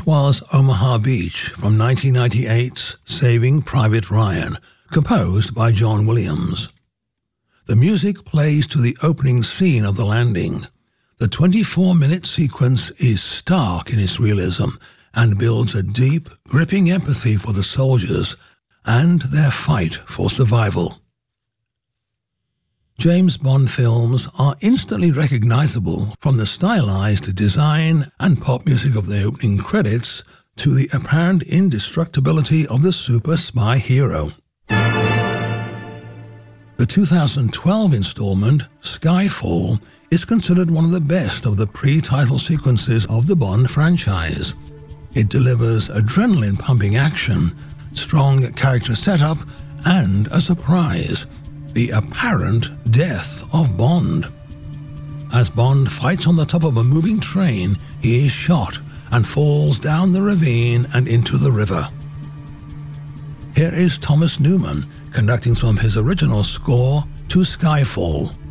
was Omaha Beach from 1998's Saving Private Ryan, composed by John Williams. The music plays to the opening scene of the landing. The 24-minute sequence is stark in its realism and builds a deep, gripping empathy for the soldiers and their fight for survival. James Bond films are instantly recognizable from the stylized design and pop music of the opening credits to the apparent indestructibility of the super spy hero. The 2012 installment, Skyfall, is considered one of the best of the pre-title sequences of the Bond franchise. It delivers adrenaline-pumping action, strong character setup, and a surprise: the apparent death of Bond. As Bond fights on the top of a moving train, he is shot and falls down the ravine and into the river. Here is Thomas Newman conducting some of his original score to Skyfall.